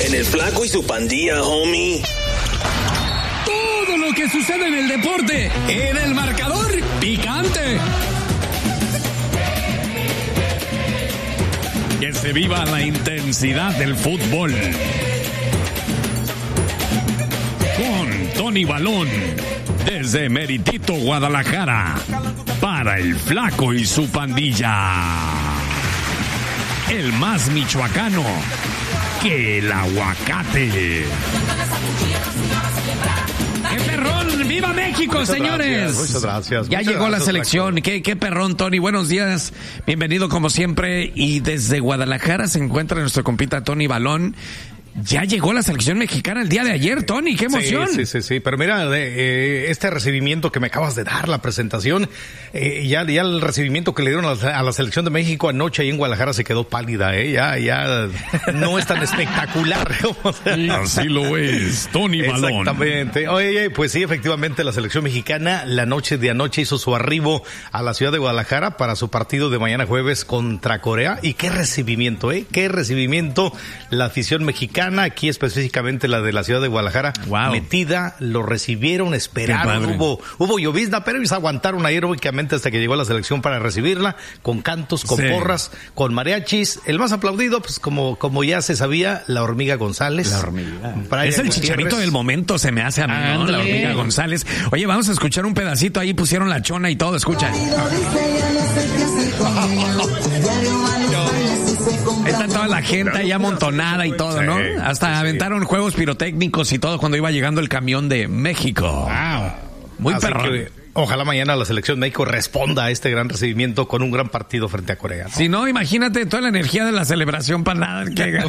En el Flaco y su Pandilla, homie. Todo lo que sucede en el deporte, en el marcador picante. Que se viva la intensidad del fútbol. Con Tony Balón, desde Meritito, Guadalajara, para el Flaco y su Pandilla. El más michoacano que el aguacate. ¡Qué perrón! ¡Viva México, señores! Muchas gracias. Ya llegó la selección. ¿Qué perrón, Tony? Buenos días. Bienvenido como siempre. Y desde Guadalajara se encuentra nuestro compita Tony Balón. Ya llegó la selección mexicana el día de ayer, Tony. ¡Qué emoción! Sí. Pero mira, este recibimiento que me acabas de dar, la presentación, ya el recibimiento que le dieron a la selección de México anoche ahí en Guadalajara se quedó pálida, ya no es tan espectacular. Así lo es, Tony Balón. Exactamente. Oye, pues sí, efectivamente la selección mexicana la noche de anoche hizo su arribo a la ciudad de Guadalajara para su partido de mañana jueves contra Corea. Y qué recibimiento, qué recibimiento la afición mexicana. Aquí específicamente la de la ciudad de Guadalajara, metida, lo recibieron, esperaron, hubo llovizna, pero ellos aguantaron ahí heroicamente hasta que llegó la selección para recibirla, con cantos, con porras, con mariachis. El más aplaudido, pues como ya se sabía, la Hormiga González. La Hormiga. Es el chicharito del momento, se me hace a mí, ¿no? La Hormiga González. Oye, vamos a escuchar un pedacito, ahí pusieron la chona y todo, escucha. Está toda la gente ahí amontonada y todo, ¿no? Hasta aventaron juegos pirotécnicos y todo cuando iba llegando el camión de México. Wow. Muy perrón. Ojalá mañana la selección de México responda a este gran recibimiento con un gran partido frente a Corea, ¿no? Si no, imagínate toda la energía de la celebración para nada.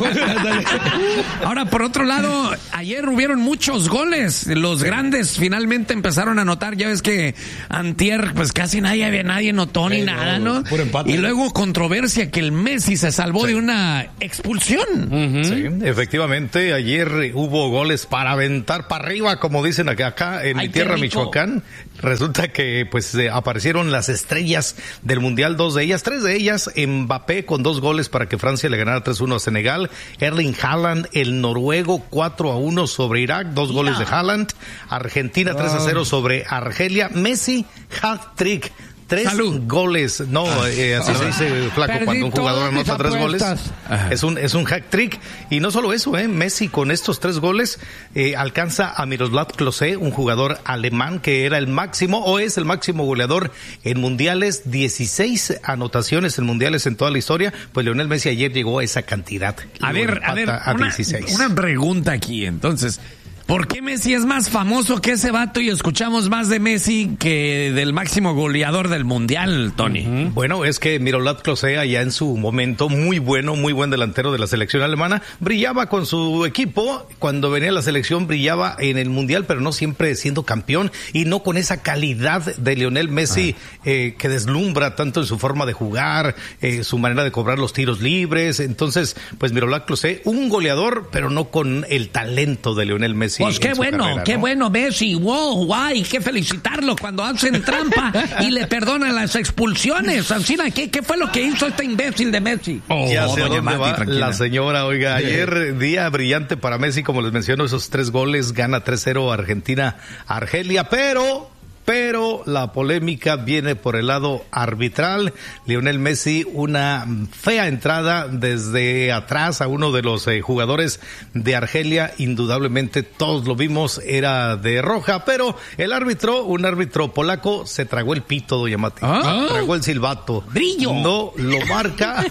Ahora, por otro lado, ayer hubieron muchos goles. Los grandes finalmente empezaron a anotar. Ya ves que antier, pues casi nadie notó ni nada, ¿no? Puro empate. Y luego controversia que el Messi se salvó de una expulsión. Sí, efectivamente, ayer hubo goles para aventar para arriba, como dicen acá en mi tierra, Michoacán. Resulta que pues aparecieron las estrellas del Mundial, tres de ellas, Mbappé con 2 goles para que Francia le ganara 3-1 a Senegal, Erling Haaland, el noruego, 4-1 sobre Irak, 2 goles de Haaland, Argentina 3-0 sobre Argelia, Messi, hat-trick. 3 goles, así se dice, Flaco, cuando un jugador anota 3 goles, es un hack trick. Y no solo eso, Messi con estos 3 goles alcanza a Miroslav Klose, un jugador alemán que era el máximo, o es el máximo goleador en mundiales, 16 anotaciones en mundiales en toda la historia. Pues Lionel Messi ayer llegó a esa cantidad. A 16. Una pregunta aquí, entonces. ¿Por qué Messi es más famoso que ese vato y escuchamos más de Messi que del máximo goleador del mundial, Tony? Bueno, es que Miroslav Klose, allá en su momento, muy buen delantero de la selección alemana, brillaba con su equipo. Cuando venía la selección brillaba en el mundial, pero no siempre siendo campeón y no con esa calidad de Lionel Messi que deslumbra tanto en su forma de jugar, su manera de cobrar los tiros libres. Entonces, pues Miroslav Klose, un goleador, pero no con el talento de Lionel Messi. Pues qué bueno Messi, guay, que felicitarlo cuando hacen trampa y le perdonan las expulsiones. Ancina, ¿qué fue lo que hizo este imbécil de Messi? Ya sé dónde va la señora, oiga, ayer día brillante para Messi, como les menciono, esos 3 goles, gana 3-0 Argentina a Argelia, pero la polémica viene por el lado arbitral. Lionel Messi, una fea entrada desde atrás a uno de los jugadores de Argelia, indudablemente todos lo vimos, era de roja, pero el árbitro, un árbitro polaco, se tragó el pito, doña Mati, tragó el silbato, brillo, no lo marca,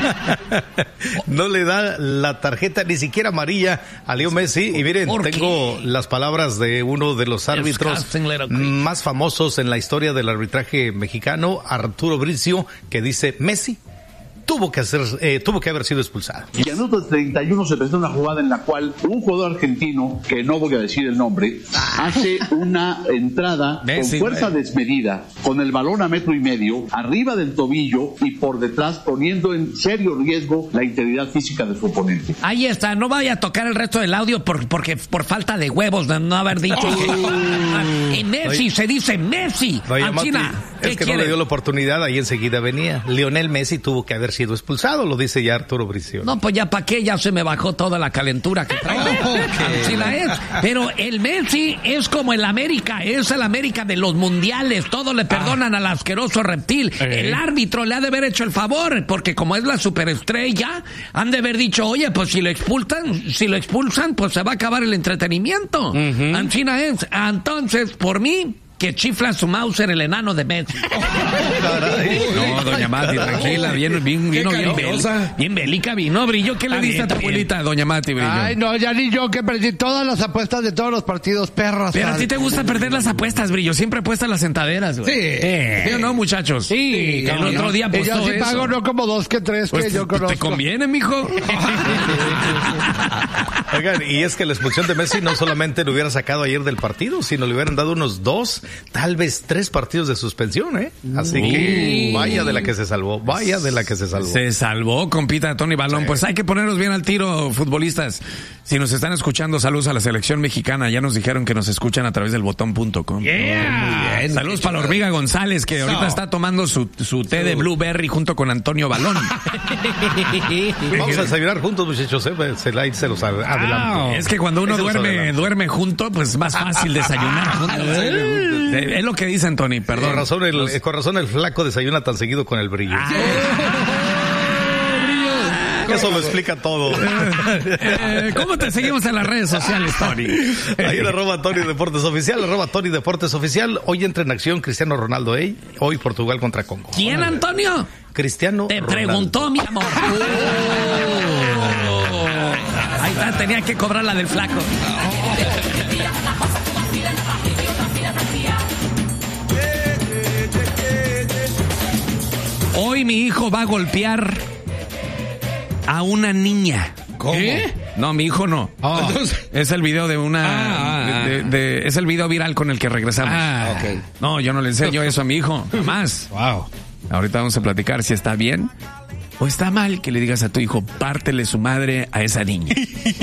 no le da la tarjeta ni siquiera amarilla a Leo Messi. Y miren, tengo las palabras de uno de los árbitros más famosos en la historia del arbitraje mexicano, Arturo Bricio, que dice: Messi tuvo que haber sido expulsado. Y en minuto 31 se presenta una jugada en la cual un jugador argentino, que no voy a decir el nombre, hace una entrada con fuerza desmedida, con el balón a 1.5 metros, arriba del tobillo y por detrás, poniendo en serio riesgo la integridad física de su oponente. Ahí está, no vaya a tocar el resto del audio porque por falta de huevos de no haber dicho que... Y Messi, se dice Messi. Vaya, China. Es que no le dio la oportunidad, ahí enseguida venía. Lionel Messi tuvo que haber sido expulsado, lo dice ya Arturo Bricio. No, pues ya para qué, ya se me bajó toda la calentura que traigo. Sí la es. Pero el Messi es como el América, es el América de los mundiales, todo le perdonan al asqueroso reptil. El árbitro le ha de haber hecho el favor, porque como es la superestrella, han de haber dicho, oye, pues si lo expulsan, pues se va a acabar el entretenimiento. China es. Entonces, por mí, que chifla su Mauser el enano de Messi. No, doña Mati, tranquila, bien bélica vino, Brillo. ¿Qué le dice a tu abuelita, doña Mati, Brillo? Ay, no, ya ni yo, que perdí todas las apuestas de todos los partidos, perros. Pero a ti te gusta perder las apuestas, Brillo, siempre apuestas las sentaderas, güey. ¿Sí o no, muchachos? Sí. El otro día apostó yo sí eso. Pago no como 2 que 3 pues que yo conozco. ¿Te conviene, mijo? Oigan, y es que la expulsión de Messi no solamente lo hubiera sacado ayer del partido, sino le hubieran dado unos 2, tal vez 3 partidos de suspensión, ¿eh? Así que vaya de la que se salvó, Se salvó, compita Tony Balón. Sí. Pues hay que ponernos bien al tiro, futbolistas. Si nos están escuchando, saludos a la selección mexicana. Ya nos dijeron que nos escuchan a través del botón.com. Yeah. Muy bien. Saludos para la Hormiga González, que ahorita está tomando su té de Blueberry junto con Antonio Balón. Vamos a desayunar juntos, muchachos, se los adelanto. Es que cuando uno duerme junto, pues más fácil desayunar juntos. Es lo que dicen, Tony, perdón. Con razón el flaco desayuna tan seguido con el Brillo. Eso lo explica todo. ¿Cómo te seguimos en las redes sociales, Tony? Ahí en @Tony Deportes Oficial, @Tony Deportes Oficial. Hoy entra en acción Cristiano Ronaldo, hoy Portugal contra Congo. ¿Quién, Antonio? Cristiano Te Ronaldo. Preguntó, mi amor. Ahí está, tenía que cobrar la del flaco. Hoy mi hijo va a golpear a una niña. ¿Cómo? ¿Qué? No, mi hijo no. Es el video de una... es el video viral con el que regresamos. Okay. No, yo no le enseño eso a mi hijo. Jamás. Wow. Ahorita vamos a platicar si está bien o está mal que le digas a tu hijo, pártele su madre a esa niña.